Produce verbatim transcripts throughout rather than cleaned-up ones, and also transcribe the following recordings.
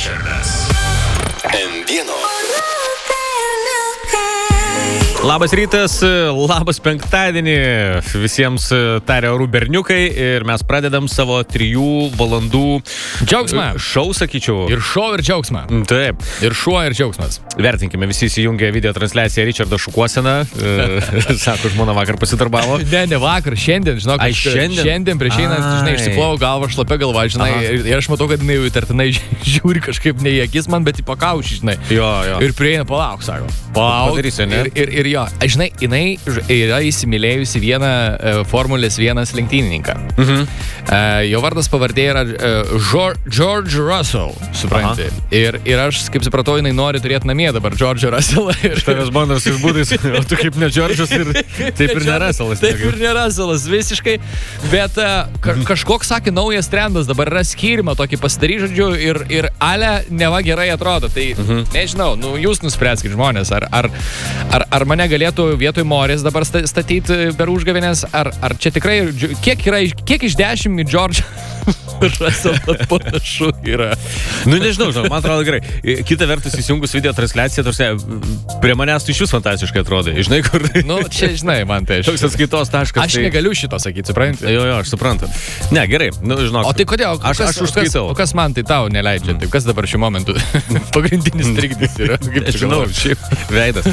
Ričardas. M vieno. Labas rytas, labas penktadienį, visiems taria orų berniukai ir mes pradedam savo trijų valandų džiaugsmą. Šou, sakyčiau. Ir šou, ir džiaugsmą. Taip. Ir šuo, ir džiaugsmas. Vertinkime, visi įsijungę video transliaciją Ričardo šukuoseną. Sako, žmona vakar pasidarbavo. Ne, ne vakar, šiandien, žinok. Ai, šiandien? Šiandien prieš einant, žinai, išsiplovau galvą, šlapia galva, žinai. Ir, ir aš matau, kad jinai jau įtartinai žiūri kažkaip ne į akis man, bet į pakaušį, žinai. Jo, jo. Ir prieina, palauk, sako. Palauk. Padarysiu, ne? Ir, ir, ir jo, žinai, jinai yra įsimylėjusi vieną uh, Formulės vienas lenktynininką. Mhm. Uh, jo vardas pavardė yra uh, George Russell, supranti. Ir, ir aš, kaip supratau, jinai nori turėti namie dabar George Russell. Ir... Tavęs bandas ir būdais, o tu kaip ne George'as ir taip ir ne Russellas. Taip ir ne Russellas, visiškai. Bet uh, ka kažkoks, sakė, naujas trendas dabar yra skyrima tokį pasidarį, žodžiu, ir, ir ale neva gerai atrodo. Tai mhm. nežinau, nu, jūs nuspręskit žmonės, ar, ar, ar, ar mane galėtų vietoj Morės dabar statyti per užgavėnės, ar, ar čia tikrai, kiek yra, kiek iš dešimt į George Russell panašu yra. Nu, nežinau, žinau, man atrodo gerai. Kita vertus, įsijungus video transliaciją, tarsi, prie manęs tu iš vis fantastiškai atrodai. Žinai, kur... Nu, čia, žinai, man tai... Toks atskaitos taškas. Aš tai... negaliu šito sakyti, supranti? Jo, jo, aš suprantu. Ne, gerai, nu, žinok. O tai kodėl? Aš, kas, aš užskaitau. O kas man tai tau neleidžia? Mm. Tai kas dabar šiuo momentu pagrindinis trikdis yra? Kaip aš žinau, šiaip veidas.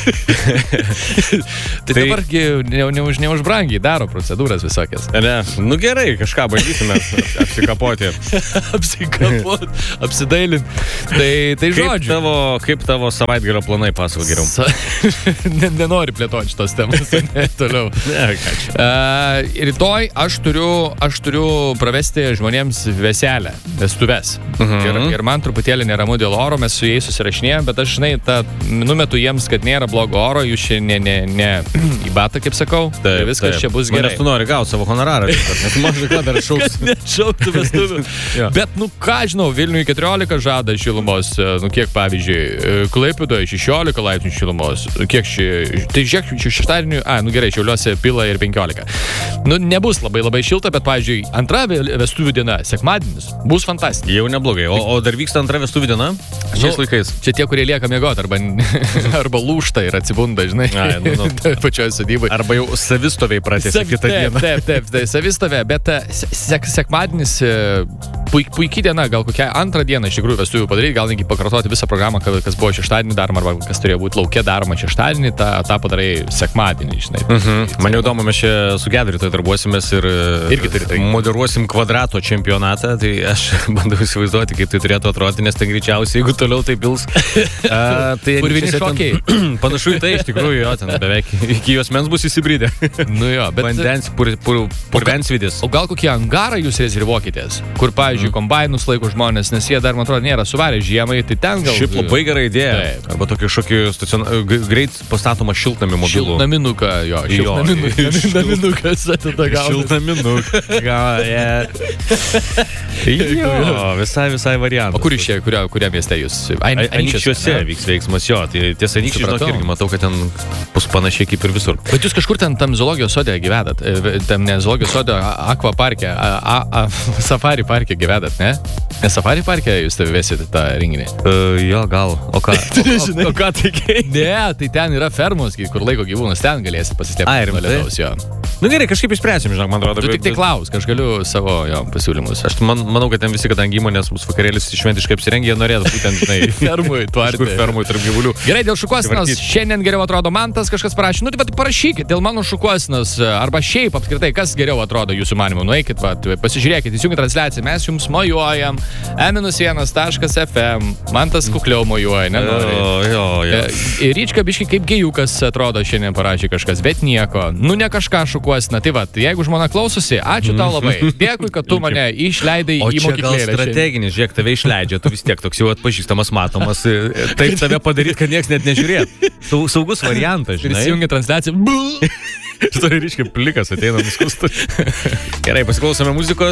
Tai, tai dabargi neuž, neužbrangiai daro procedūras visokias. Ne, nu gerai, kažką bandysime apsikapoti. Apsikapoti, apsidailint. Tai, tai kaip žodžiu. Tavo, kaip tavo savaitgalio planai, pasako geriau? Sa... Nenori plėtoti šitos temos. Ne, toliau. Ne, ką čia. Uh, rytoj aš turiu, aš turiu pravesti žmonėms veselę, vestuves. Uh-huh. Ir, ir man truputėlį neramu dėl oro, mes su jais susirašinėjom, bet aš, žinai, tą numetu jiems, kad nėra blogo oro, jūs čia ne, ne, ne į batą, kaip sakau. Taip, ir viskas taip. Čia bus gerai. Manęs tu nori gauti savo honorarą, nes mažai ką dar šauks. Nešauktų vestuvių. Bet, nu ką žinau, Vilniui keturiolika žada šilumos, nu kiek pavyzdžiui, Klaipėdoje šešiolika laipsnių šilumos, kiek ši, tai žiūrėk, šeštadienį, a, nu gerai, Šiauliuose pila ir penkiolika. Nu, nebus labai labai šilta, bet, pavyzdžiui, antra vestuvių diena, sekmadienis, bus fantastika. Jau neblogai, o, o dar vyksta antra vestuvių diena? Šiais nu, laikais. Čia tie, kurie lieka miegoti, arba, arba lūžta ir atsibunda, žinai, a, nu, nu. pačioje sodybai. Arba jau savistoviai pratęsia kitą dieną. Taip, taip, taip, savistovė, bet sek, sekmadienis puik, puikiai diena, gal kokią antrą dieną iš tikrųjų vestuvių padaryti, gal netgi pakartoti visą programą, kas buvo šeštadienį daroma, arba kas turėjo būti lauke daroma šeštadienį, tą, tą padarai sekmadienį, žinai. Mhm. Man jau įdomu, mes čia su Gedriu tai darbuosimės ir irgi tai moderuosim kvadrato čempionatą, tai aš bandau įsivaizduoti, kaip tai turėtų atrodyti, nes tai greičiausiai, jeigu toliau tai pils. A, tai purvini šokiai. Panašu į tai, iš tikrųjų, jo, ten beveik iki jos mens bus įsibridę. Nu jo, bet... Vandens, pur, pur, purvensvidis. O gal kokie angarą jūs rezervuokitės, kur, pavyzdžiui, mm. kombainus laiko žmonės, nes jie dar, man atrodo, nėra suvarę žiemai, tai ten gal... Šiaip labai gera idėja. Taip. Arba tokį šokį stacion... greit pastatomą šiltnamį mobilų. Šiltnaminuką, jo. Šiltnaminukas atitagautas. Šiltnaminuką. Gal, yeah. Jo, visai, visai variantas. O kur iš čia, kuria, kuriam mieste jūs? Anykščiuose vyks veiksmas, jo. Tai tiesa, Anykščiai, žinok, irgi matau, kad ten bus panašiai kaip ir visur. Bet jūs kažkur ten tam zoologijos sode gyvenat? Tam ne zoologijos sode, aqua parke, a, a, a, safari parke gyvenat, ne? Ne safari parke jūs vėsit tą renginį? Uh, jo, gal. O ką? O, o, o ką tai kei? Ne, tai ten yra fermos, kur laiko gyvūnus, ten galėsi pasislėpti. Ai, rimtai? Nu gerai, kažkaip išspręsim, žinok, man atrodo. Tu tik tai klausk, aš galiu savo jo, pasiūlymus. Aš man, manau, kad ten visi, kadangi įmonės bus vakarėlis šventiškai apsirengę, jie norėtų būtent, žinai, fermui, tvarti. Kažkur fermui tarp gyvulių. Gerai, dėl šukuosinos šiandien geriau atrodo Mantas, kažkas parašė. Nu, tai bet parašykit dėl mano šukuosinos, arba šiaip apskritai, kas geriau atrodo jūsų manimu. Nueikit, va, pasižiūrėkit, įsijungit transliaciją, mes jums mojuojam. e vienas taškas ef em, Mantas kukliau mojuoja, nenori. Jo, jo, jo. Ir Ryčka biški kaip gejukas atrodo šiandien parašė kažkas, bet nieko. Nu, ne kažką šukuosina. Tai va, jeigu žmona klausosi, ačiū tau labai. Dėkui, kad tu mane išleidai o į mokyklėlę. O čia gal strateginis, žiūrėk, tave išleidžia, tu vis tiek toks jau atpažįstamas, matomas. Taip tave padaryti, kad nieks net nežiūrėt. Saugus variantas, žinai. Prisijungia transliaciją. Štai ryškiai plikas ateina nuskustų. Gerai, pasiklausome muzikos.